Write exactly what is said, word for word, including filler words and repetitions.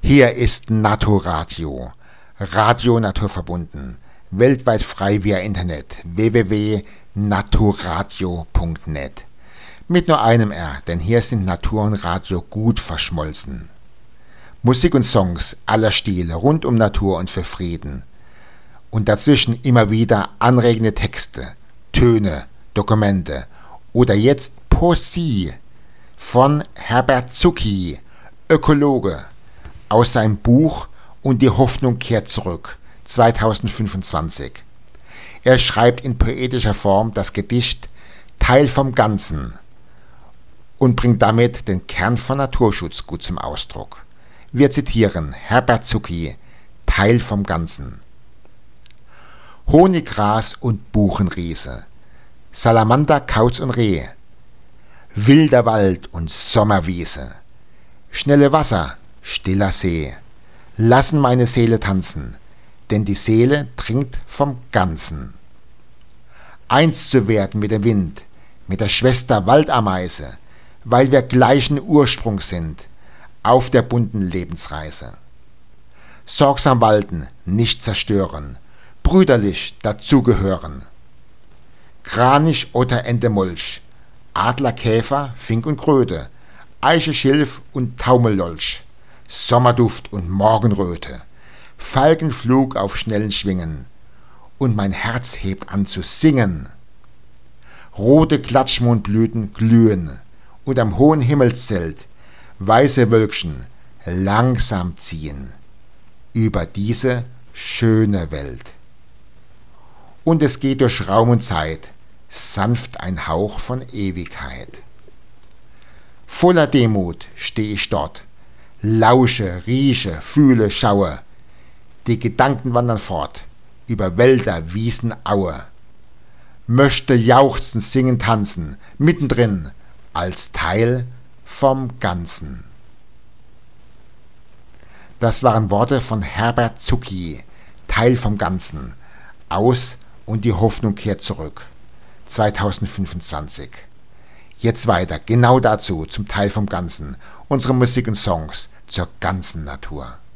Hier ist Naturradio, Radio naturverbunden, weltweit frei via Internet, w w w punkt naturradio punkt net. Mit nur einem R, denn hier sind Natur und Radio gut verschmolzen. Musik und Songs aller Stile rund um Natur und für Frieden. Und dazwischen immer wieder anregende Texte, Töne, Dokumente oder jetzt Poesie von Herbert Zucki, Ökologe, aus seinem Buch Und die Hoffnung kehrt zurück, zweitausendfünfundzwanzig. Er schreibt in poetischer Form das Gedicht Teil vom Ganzen und bringt damit den Kern von Naturschutz gut zum Ausdruck. Wir zitieren Herbert Zucki, Teil vom Ganzen. Honiggras und Buchenriese, Salamander, Kauz und Reh, wilder Wald und Sommerwiese, schnelle Wasser, stiller See, lassen meine Seele tanzen, denn die Seele trinkt vom Ganzen. Eins zu werden mit dem Wind, mit der Schwester Waldameise, weil wir gleichen Ursprungs sind, auf der bunten Lebensreise. Sorgsam walten, nicht zerstören, brüderlich dazugehören. Kranich, Otter, Ente, Molch, Adler, Käfer, Fink und Kröte, Eiche, Schilf und Taumellolch, Sommerduft und Morgenröte, Falkenflug auf schnellen Schwingen, und mein Herz hebt an zu singen. Rote Klatschmondblüten glühen, und am hohen Himmelszelt weiße Wölkchen langsam ziehen über diese schöne Welt. Und es geht durch Raum und Zeit, sanft ein Hauch von Ewigkeit. Voller Demut steh ich dort, lausche, rieche, fühle, schaue, die Gedanken wandern fort, über Wälder, Wiesen, Aue, möchte jauchzen, singen, tanzen, mittendrin, als Teil vom Ganzen. Das waren Worte von Herbert Zucki, Teil vom Ganzen, aus Und die Hoffnung kehrt zurück, zweitausendfünfundzwanzig. Jetzt weiter, genau dazu, zum Teil vom Ganzen, unsere Musik und Songs zur ganzen Natur.